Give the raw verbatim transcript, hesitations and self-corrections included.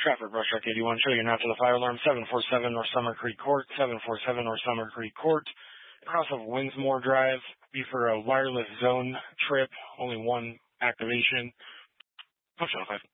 Traffic Brush Truck eighty-one, show you now to the fire alarm, seven four seven North Summer Creek Court, seven four seven North Summer Creek Court, across of Winsmore Drive, be for a wireless zone trip, only one activation. Push on five.